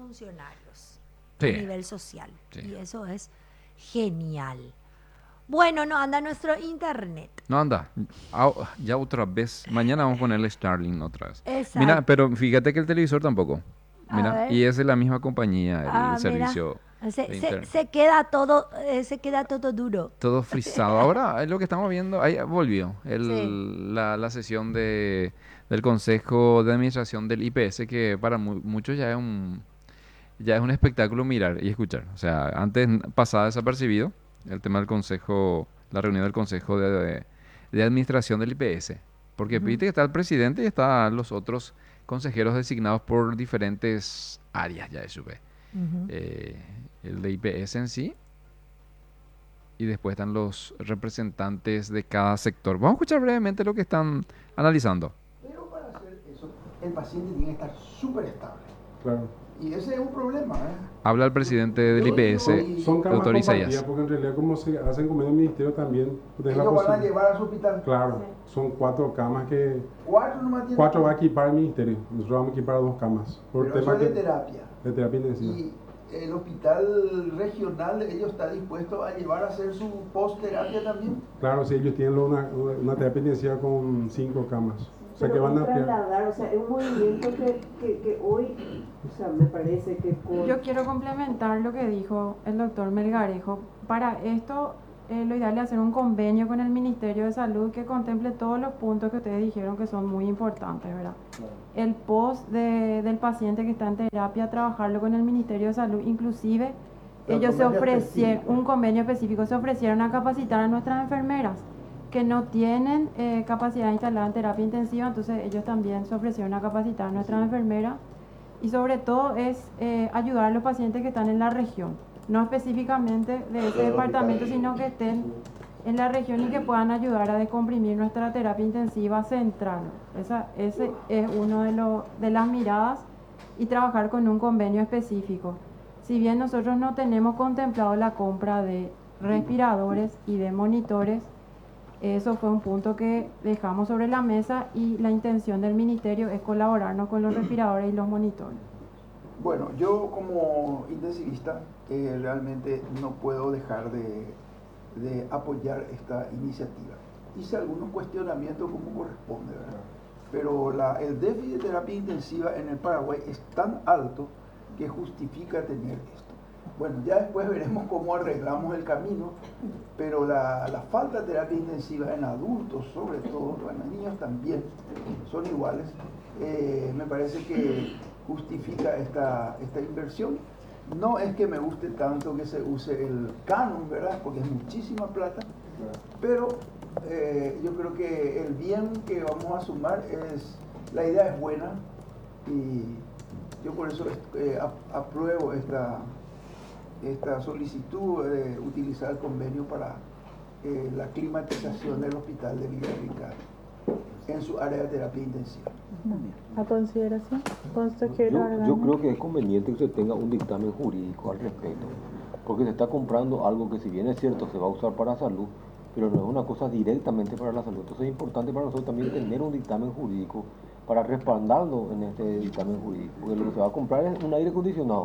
funcionarios a Sí, nivel social. sí. Y eso es genial. Bueno, no anda nuestro internet. No anda. Ya otra vez. Mañana vamos a ponerle Starlink otra vez. Mira, Exacto. pero fíjate que el televisor tampoco. A Mira, ver. y es de la misma compañía el Ah, mira. servicio Se, de se, internet. se queda todo duro. Todo frisado. Ahora es lo que estamos viendo. Ahí volvió Sí. la sesión del Consejo de Administración del IPS, que para muchos ya es un espectáculo mirar y escuchar. O sea, antes pasaba desapercibido el tema del consejo, la reunión del consejo de administración del IPS. Porque Ujú, viste que está el presidente y están los otros consejeros designados por diferentes áreas, ya supe. ujú. Eh, el de IPS en sí, y después están los representantes de cada sector. Vamos a escuchar brevemente lo que están analizando. Pero para hacer eso, el paciente tiene que estar súper estable. Claro. Y ese es un problema, ¿eh? Habla el presidente del IPS, Son camas doctor compartidas, Isaías. porque en realidad como se hacen convenio el ministerio también, pues, Ellos van a llevar a su hospital. Claro, son 4 camas que... Cuatro nomás tienen. 4 va a equipar el ministerio, nosotros vamos a equipar 2 camas. Por Pero eso tema es de que, terapia. de terapia intensiva. Y el hospital regional, ellos están dispuestos a llevar a hacer su post-terapia también. Claro, sí, ellos tienen una terapia intensiva con 5 camas. O sea que Pero van a ampliar. trasladar, o sea, es un movimiento que hoy, o sea, me parece que con... Yo quiero complementar lo que dijo el doctor Melgarejo. Para esto, lo ideal es hacer un convenio con el Ministerio de Salud que contemple todos los puntos que ustedes dijeron que son muy importantes, ¿verdad? Claro. El post del paciente que está en terapia, trabajarlo con el Ministerio de Salud, inclusive Pero ellos se convenio ofrecieron, específico. un convenio específico, se ofrecieron a capacitar a nuestras enfermeras que no tienen capacidad instalada en terapia intensiva, entonces ellos también se ofrecieron a capacitar a nuestras enfermeras y sobre todo es ayudar a los pacientes que están en la región, no específicamente de ese departamento, sino que estén en la región y que puedan ayudar a descomprimir nuestra terapia intensiva central. Ese es uno de las miradas y trabajar con un convenio específico. Si bien nosotros no tenemos contemplado la compra de respiradores y de monitores, eso fue un punto que dejamos sobre la mesa y la intención del ministerio es colaborarnos con los respiradores y los monitores. Bueno, yo como intensivista realmente no puedo dejar de apoyar esta iniciativa. Hice algunos cuestionamientos como corresponde, ¿verdad? Pero el déficit de terapia intensiva en el Paraguay es tan alto que justifica tener esto. Bueno, ya después veremos cómo arreglamos el camino, pero la falta de terapia intensiva en adultos, sobre todo, bueno, en niños también son iguales, me parece que justifica esta inversión. No es que me guste tanto que se use el canon, ¿verdad? Porque es muchísima plata, pero yo creo que el bien que vamos a sumar la idea es buena y yo por eso apruebo esta solicitud de utilizar el convenio para la climatización del hospital de Villarrica en su área de terapia intensiva. A consideración, consejero. Yo creo que es conveniente que se tenga un dictamen jurídico al respecto, porque se está comprando algo que si bien es cierto se va a usar para salud, pero no es una cosa directamente para la salud. Entonces es importante para nosotros también tener un dictamen jurídico para respaldarlo en este dictamen jurídico, porque lo que se va a comprar es un aire acondicionado.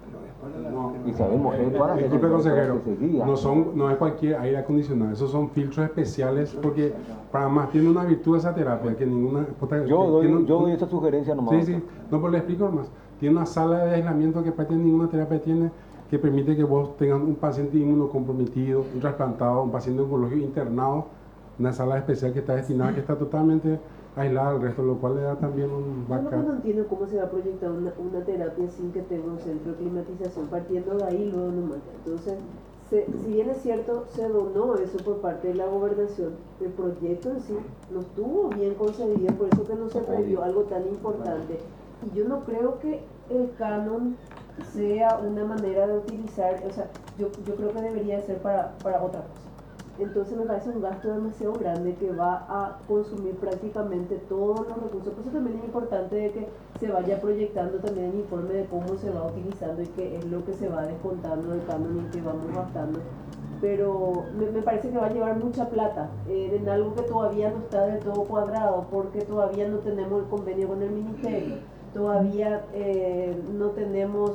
Y sabemos, es para Disculpe, consejero, que se guía. no es cualquier aire acondicionado, esos son filtros especiales porque para más tiene una virtud esa terapia que ninguna... Yo doy esa sugerencia nomás. Sí, no, pero le explico más. Tiene una sala de aislamiento que prácticamente ninguna terapia tiene, que permite que vos tengas un paciente inmunocomprometido, un trasplantado, un paciente oncológico internado, una sala especial que está destinada, que está totalmente aislada del resto, lo cual le da también un Yo backup. no entiendo cómo se va a proyectar una terapia sin que tenga un centro de climatización, partiendo de ahí luego nomás. Entonces, si bien es cierto, se donó eso por parte de la gobernación, el proyecto en sí no estuvo bien concebido, por eso que no se previó algo tan importante. Y yo no creo que el canon sea una manera de utilizar, o sea, yo creo que debería ser para otra cosa. Entonces me parece un gasto demasiado grande que va a consumir prácticamente todos los recursos. Por eso también es importante de que se vaya proyectando también el informe de cómo se va utilizando y qué es lo que se va descontando del canon y que vamos gastando. Pero me parece que va a llevar mucha plata en algo que todavía no está del todo cuadrado, porque todavía no tenemos el convenio con el ministerio, todavía no tenemos